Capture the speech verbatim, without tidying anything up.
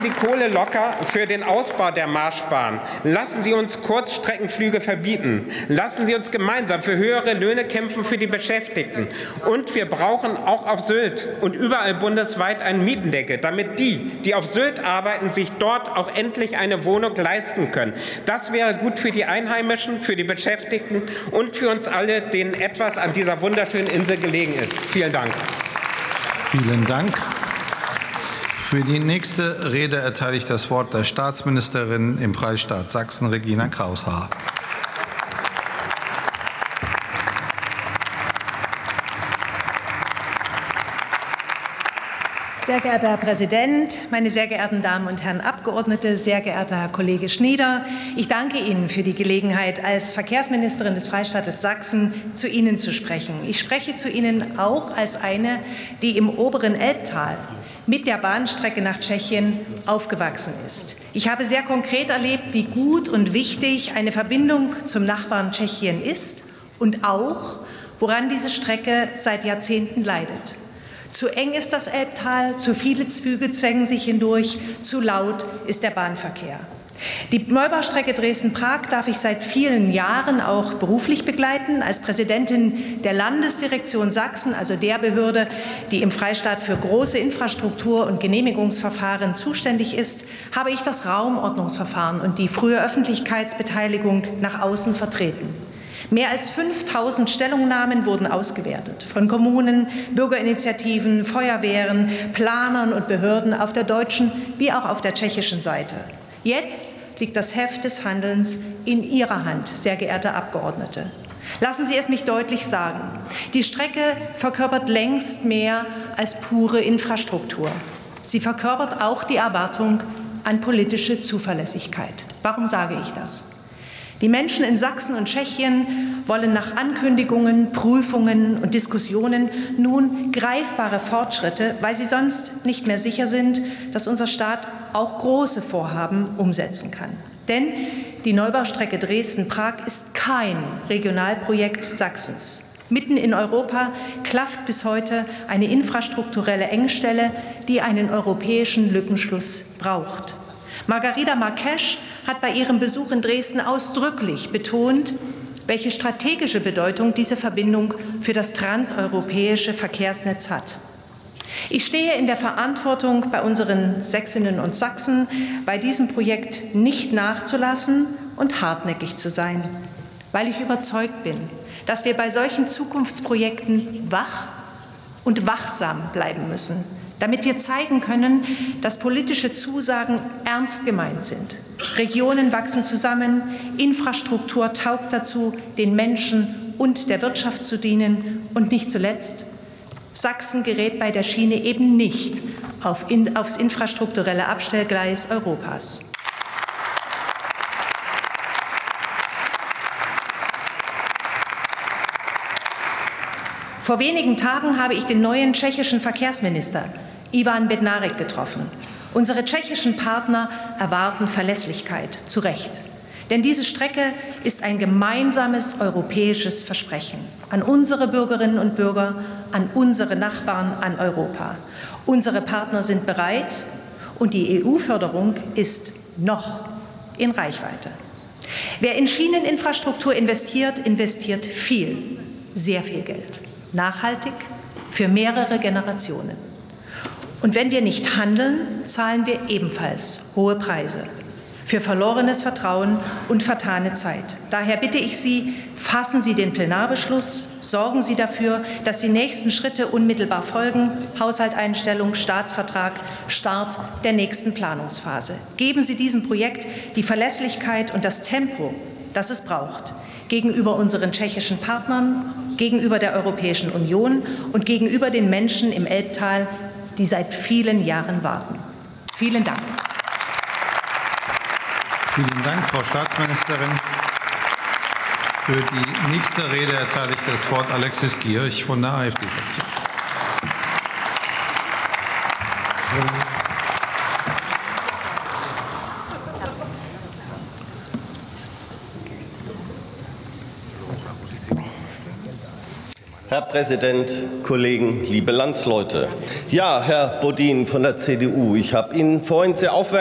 die Kohle locker für den Ausbau der Marschbahn. Lassen Sie uns Kurzstreckenflüge verbieten. Lassen Sie uns gemeinsam für höhere Löhne kämpfen für die Beschäftigten. Und wir brauchen auch auf Sylt und überall bundesweit einen Mietendeckel, damit die, die auf Sylt arbeiten, sich dort auch endlich eine Wohnung leisten können. Das wäre gut für die Einheimischen, für die Beschäftigten und für uns alle, denen etwas an dieser wunderschönen Insel gelegen ist. Vielen Dank. Vielen Dank. Für die nächste Rede erteile ich das Wort der Staatsministerin im Freistaat Sachsen, Regina Kraus-Haar. Sehr geehrter Herr Präsident, meine sehr geehrten Damen und Herren Abgeordnete, sehr geehrter Herr Kollege Schnieder, ich danke Ihnen für die Gelegenheit, als Verkehrsministerin des Freistaates Sachsen zu Ihnen zu sprechen. Ich spreche zu Ihnen auch als eine, die im oberen Elbtal mit der Bahnstrecke nach Tschechien aufgewachsen ist. Ich habe sehr konkret erlebt, wie gut und wichtig eine Verbindung zum Nachbarn Tschechien ist und auch, woran diese Strecke seit Jahrzehnten leidet. Zu eng ist das Elbtal, zu viele Züge zwängen sich hindurch, zu laut ist der Bahnverkehr. Die Neubaustrecke Dresden-Prag darf ich seit vielen Jahren auch beruflich begleiten. Als Präsidentin der Landesdirektion Sachsen, also der Behörde, die im Freistaat für große Infrastruktur- und Genehmigungsverfahren zuständig ist, habe ich das Raumordnungsverfahren und die frühe Öffentlichkeitsbeteiligung nach außen vertreten. Mehr als fünftausend Stellungnahmen wurden ausgewertet von Kommunen, Bürgerinitiativen, Feuerwehren, Planern und Behörden auf der deutschen wie auch auf der tschechischen Seite. Jetzt liegt das Heft des Handelns in Ihrer Hand, sehr geehrte Abgeordnete. Lassen Sie es mich deutlich sagen. Die Strecke verkörpert längst mehr als pure Infrastruktur. Sie verkörpert auch die Erwartung an politische Zuverlässigkeit. Warum sage ich das? Die Menschen in Sachsen und Tschechien wollen nach Ankündigungen, Prüfungen und Diskussionen nun greifbare Fortschritte, weil sie sonst nicht mehr sicher sind, dass unser Staat auch große Vorhaben umsetzen kann. Denn die Neubaustrecke Dresden-Prag ist kein Regionalprojekt Sachsens. Mitten in Europa klafft bis heute eine infrastrukturelle Engstelle, die einen europäischen Lückenschluss braucht. Margarida Marques hat bei ihrem Besuch in Dresden ausdrücklich betont, welche strategische Bedeutung diese Verbindung für das transeuropäische Verkehrsnetz hat. Ich stehe in der Verantwortung, bei unseren Sächsinnen und Sachsen bei diesem Projekt nicht nachzulassen und hartnäckig zu sein, weil ich überzeugt bin, dass wir bei solchen Zukunftsprojekten wach und wachsam bleiben müssen, damit wir zeigen können, dass politische Zusagen ernst gemeint sind. Regionen wachsen zusammen, Infrastruktur taugt dazu, den Menschen und der Wirtschaft zu dienen. Und nicht zuletzt, Sachsen gerät bei der Schiene eben nicht auf in, aufs infrastrukturelle Abstellgleis Europas. Vor wenigen Tagen habe ich den neuen tschechischen Verkehrsminister Ivan Bednářek getroffen. Unsere tschechischen Partner erwarten Verlässlichkeit, zu Recht. Denn diese Strecke ist ein gemeinsames europäisches Versprechen an unsere Bürgerinnen und Bürger, an unsere Nachbarn, an Europa. Unsere Partner sind bereit und die E U-Förderung ist noch in Reichweite. Wer in Schieneninfrastruktur investiert, investiert viel, sehr viel Geld. Nachhaltig für mehrere Generationen. Und wenn wir nicht handeln, zahlen wir ebenfalls hohe Preise für verlorenes Vertrauen und vertane Zeit. Daher bitte ich Sie, fassen Sie den Plenarbeschluss, sorgen Sie dafür, dass die nächsten Schritte unmittelbar folgen, Haushaltseinstellung, Staatsvertrag, Start der nächsten Planungsphase. Geben Sie diesem Projekt die Verlässlichkeit und das Tempo, das es braucht, gegenüber unseren tschechischen Partnern, gegenüber der Europäischen Union und gegenüber den Menschen im Elbtal, die seit vielen Jahren warten. Vielen Dank. Vielen Dank, Frau Staatsministerin. Für die nächste Rede erteile ich das Wort Alexis Gierch von der AfD-Fraktion. Herr Präsident, Kollegen, liebe Landsleute! Ja, Herr Bodin von der C D U, ich habe Ihnen vorhin sehr aufmerksam